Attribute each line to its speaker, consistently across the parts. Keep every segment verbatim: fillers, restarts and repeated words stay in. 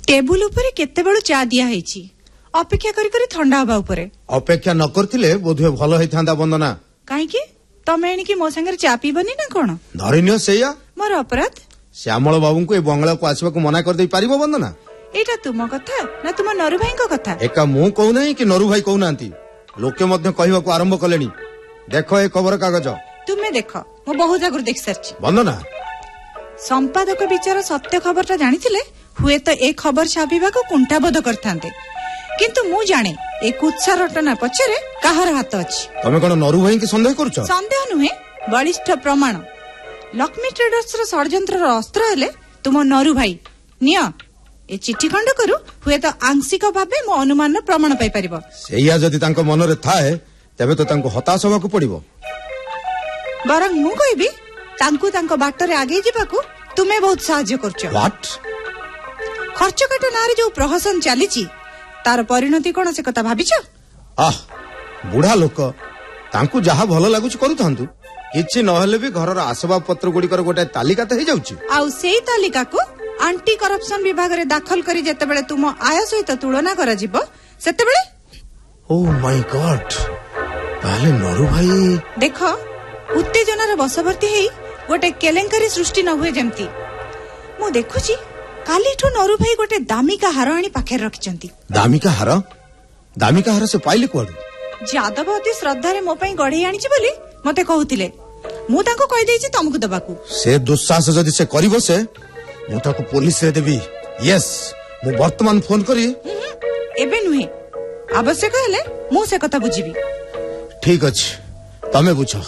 Speaker 1: table उपरे केते value चा दिया हेची अपेक्षा करी करी ठंडा हबा उपरे
Speaker 2: अपेक्षा न करथिले बोधे भलो हेथांदा वंदना
Speaker 1: काहे की तमे एनी की मो संगे चा पीबनी ना कोन
Speaker 2: धरिनियो सेया
Speaker 1: मोर अपराध
Speaker 2: श्यामल बाबू को ए बंगला को आसवा को मना कर दे पारिबो वंदना
Speaker 1: एटा तुम कथा ना तुम नरु भाई को कथा
Speaker 2: एका मु कहू नहीं कि नरु भाई कहू नांती लोके मध्य कहवा को आरंभ कलेनी देखो ए खबर कागज
Speaker 1: तुमे देखो मो बहुत आगुर देख सरची
Speaker 2: वंदना
Speaker 1: संपादक विचार सत्य खबरटा जानिथिले हुए तो ए खबर छापिबा को कुंठाबोध करथांते किंतु मु जाने ए कुत्सा रटना पछरे काहर हाथ अछि
Speaker 2: तमे कोन नरु भाई के संदेह करछ
Speaker 1: संदेह नुहे बलिष्ठ प्रमाण लक्ष्मी ट्रेडर्स रो षडयंत्र रो अस्त्र हेले तुम नरु भाई निया ए चिट्ठी खंड करू हुए तो आंशिक भाबे मो अनुमान प्रमाण पाई परिबो
Speaker 2: सेया जदी तांको मन रे थाए तबे तो तांको हताश होबा को पड़िबो
Speaker 1: बरं मु कहबी तांको तांको बाटरे आगे जिबाकू तुमे बहुत सहाय्य करछ
Speaker 2: व्हाट
Speaker 1: खर्च काट नारे जो प्रहसन चलीची तार परिणति कोन से कथा भाबिछ
Speaker 2: आह बुढ़ा लोक तांको जहा भलो लागुच करूथांतु किछि नहले भी घरर आसबाब पत्र गुडी कर गोटे तालिका त हे जाउची
Speaker 1: आउ सेई तालिका को एंटी करप्शन विभाग रे दाखल करी जेते बेले तुम आय सहित तुलना करा जिवो सेते बेले
Speaker 2: ओ माय गॉड ताले नरु भाई
Speaker 1: देखो उत्तेजनार बसवर्ती हेई गोटे केलेंकारी सृष्टि न हुए जेमती मु देखुची कालीठू नरु भाई गोटे दामिका हार आनी पाखे रखिचंती
Speaker 2: दामिका हार दामिका हार से पाइले कोड
Speaker 1: जादव अति श्रद्धा रे मो पई गढी आनीची बोली मते कहउतिले मु ताको कहि देइची तुमको दबाकू
Speaker 2: से दुस्साहस जदी से करिवो से मु ताको पुलिस रे देबी यस मु वर्तमान फोन करी
Speaker 1: एबे नुहे आवश्यक हेले मु से कथा बुझिबी
Speaker 2: ठीक अछि तमे बुझो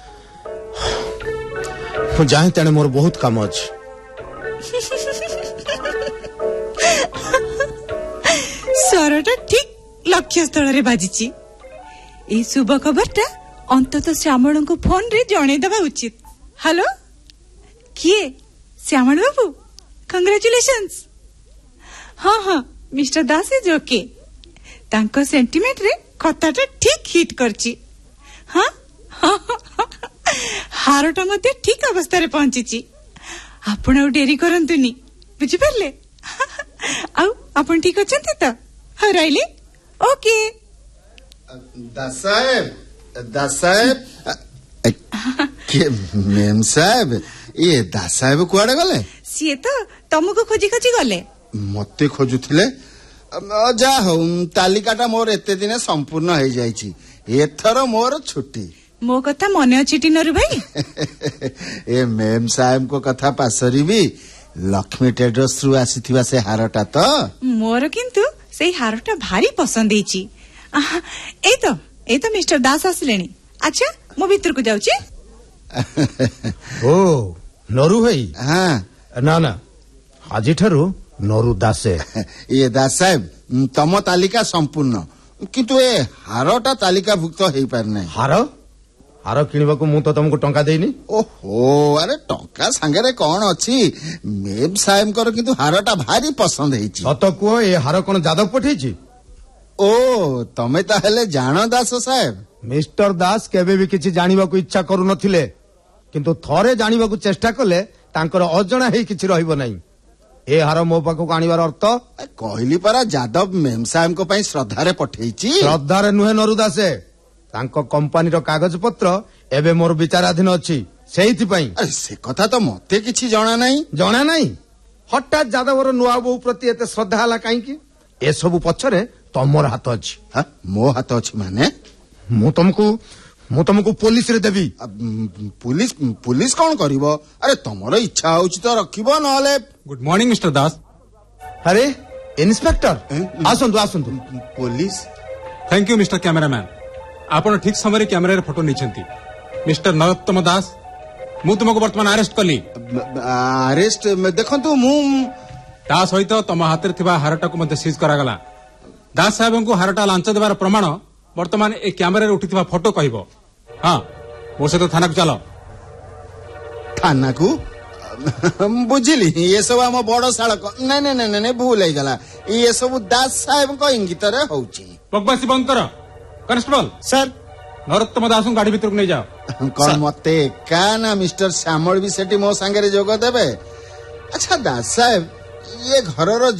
Speaker 2: मु जाहे तने मोर बहुत काम अछि
Speaker 1: सरटा ठीक लक्ष्य स्थल रे बाजिची ए शुभ खबरटा अंततः श्यामल को फोन रे जणे दबा उचित हेलो किए श्यामल बाबू कांग्रेचुलेशंस हाँ हाँ मिस्टर दास इज ओके तांको सेंटिमेंट रे कथाटा ठीक हिट करची हाँ हारटा मते ठीक अवस्था रे पहुंचीची आपण आ डेरी करंतुनी बुझि परले आउ आपण ठीक अछंती त हराइले ओके
Speaker 3: दास साहेब दास साहेब के मेम साहेब ये दास साहेब कुआडे गले
Speaker 1: सिए तो तुमको खोजी खोजी गले
Speaker 3: मते खोजुथिले जा हो तालिकाटा मोर एते दिने संपूर्ण हो जाईची एथर मोर छुट्टी
Speaker 1: मो कथा मने अछि नरु भाई
Speaker 3: ए मेम साहेब को कथा पासरी भी लक्ष्मी ट्रेडर्स रु आसीथिबा से हारटा तो
Speaker 1: मोर किंतु सेई हारटा भारी पसंद हेची ए तो ए तो मिस्टर दास आसलेनी अच्छा मो भीतर को जाउची
Speaker 2: ओ नरु भाई
Speaker 3: हां
Speaker 2: ना ना आजि ठरु नरु दासे
Speaker 3: ये दास साहेब तम तालिका संपूर्ण किंतु ए हारटा तालिका भुक्त हेई पारने
Speaker 2: हार हार किनिबा को मु तो तुमको टंका देइनी
Speaker 3: ओहो अरे टंका संगे कौन अच्छी मेम साहेब कर किंतु हारटा भारी पसंद हेची
Speaker 2: सत को ए हार कोन जादव पठेची
Speaker 3: ओ तमे ताहेले जानो दास साहेब
Speaker 2: मिस्टर दास केबे भी किछि जानिबा को इच्छा करू नथिले किंतु थरे जानिबा को चेष्टा कले तांकर अजणा हेई किछि रहइबो नाही ए हार मो पाखो आनिबार अर्थ
Speaker 3: कहली परा जादव मेम साहेब को पई श्रद्धा रे पठेची
Speaker 2: श्रद्धा रे नुहे नरु दासे तांको कंपनी रो कागज पत्र एबे मोर विचाराधीन अछि सेहिति पई
Speaker 3: अरे से कथा तो मते किछि जणा नाही
Speaker 2: जणा नाही हठात जादव रो नुआ बहू प्रति एते श्रद्धा हला काई की ए सब पछरे तमर हाथ अछि
Speaker 3: हां मो हाथ अछि माने
Speaker 2: मु तुमको मु तुमको पुलिस रे देबी
Speaker 3: पुलिस पुलिस कोन करिवो अरे तमरो इच्छा होछि तो रखिबो नले
Speaker 4: गुड मॉर्निंग मिस्टर दास
Speaker 2: अरे inspector आसंतु आसंतु
Speaker 3: police
Speaker 4: thank you mister cameraman आपण ठीक समय कैमरा रे फोटो निछंती मिस्टर नरोत्तम दास मु तुमको वर्तमान अरेस्ट कली
Speaker 3: अरेस्ट देखंतु मु
Speaker 4: ता सहित तम हाथ रे थिबा हारटा को मते सीज करा गला दास साहेब को हारटा लांच देबार प्रमाण वर्तमान ए कैमरा रे उठिथिबा फोटो कहबो हां मो से तो थाना को चलो
Speaker 3: थाना को बुझिली ये सब हम बड़ सालक नहीं नहीं नहीं नहीं भूल हो गला ये सब दास साहेब को इंगित रे होची
Speaker 4: बकवासी बंद कर कांस्टेबल
Speaker 3: सर
Speaker 4: नरोत्तम दास को गाड़ी भीतर को नहीं जाओ
Speaker 3: कौन मते का ना मिस्टर श्यामल भी सेठी मो संगे जोग देबे अच्छा दास साहेब ये घर